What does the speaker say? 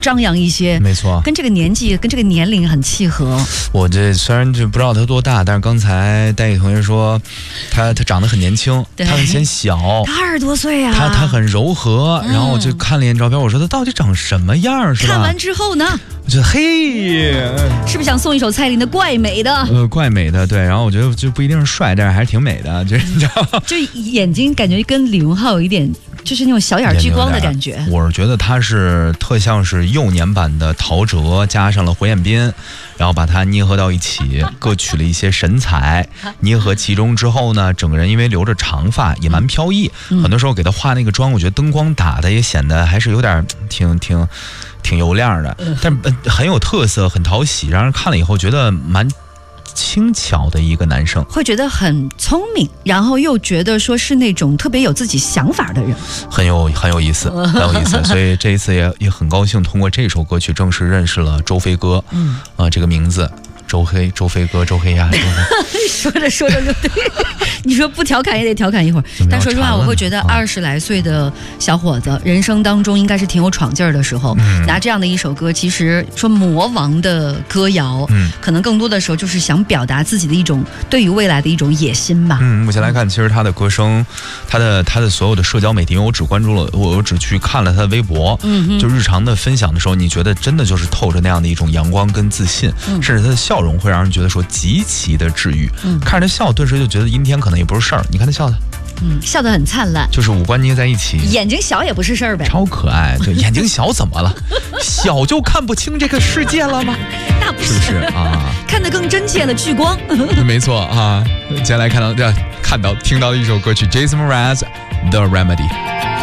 张扬一些， 没错， 跟这个年纪、跟这个年龄很契合。 我这虽然就不知道他多大，但是刚才戴毅同学说他长得很年轻，他很显小， 他20多岁啊， 他很柔和，然后我就看了一眼照片，我说他到底长什么样，是吧？ 看完之后呢， 我觉得嘿， 是不是想送一首蔡依林的《怪美的》？ 怪美的，对。然后我觉得就不一定是帅，但是还是挺美的，就是你知道吗？ 就眼睛感觉跟李荣浩有一点，就是那种小眼聚光的感觉。 我是觉得他是特像是幼年版的陶喆加上了胡彦斌，然后把它捏合到一起，各取了一些神采，捏合其中之后呢，整个人因为留着长发也蛮飘逸，很多时候给他化那个妆，我觉得灯光打的也显得还是有点挺油亮的，但很有特色，很讨喜，让人看了以后觉得蛮轻巧的一个男生， 会觉得很聪明，然后又觉得说是那种特别有自己想法的人， 很有意思，很有意思。所以这一次也很高兴，通过这首歌曲正式认识了周飞哥，这个名字。周飞哥，周黑鸭。 说着就对，你说不调侃也得调侃一会儿。但说实话，我会觉得20来岁的小伙子，人生当中应该是挺有闯劲儿的时候。拿这样的一首歌，其实说魔王的歌谣，可能更多的时候就是想表达自己的一种对于未来的一种野心吧。 目前来看，其实他的歌声，他的所有的社交媒体，因为我只关注了，我只去看了他的微博，就日常的分享的时候，你觉得真的就是透着那样的一种阳光跟自信，甚至他的笑容会让人觉得说极其的治愈。看着他笑，顿时就觉得阴天可能也不是事儿。你看他笑的， 笑得很灿烂， 就是五官捏在一起， 眼睛小也不是事儿呗， 超可爱。对，眼睛小怎么了？小就看不清这个世界了吗？ 那不是， 是不是啊？ 看得更真切的聚光。 没错啊。接下来听到的一首歌曲 Jason Mraz The Remedy。